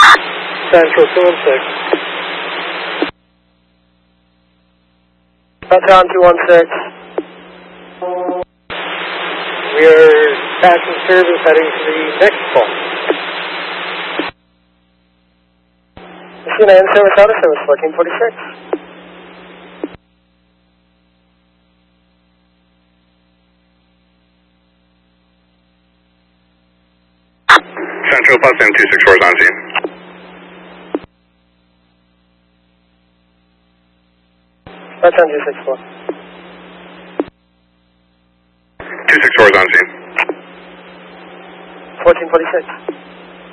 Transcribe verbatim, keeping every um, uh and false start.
Central two one six. Metron two one six. We are passing service heading to the next call. Machine in service out of service, fourteen forty-six. Central plus M two six four is on scene. That's on two six four. two six four is on scene. fourteen forty-six.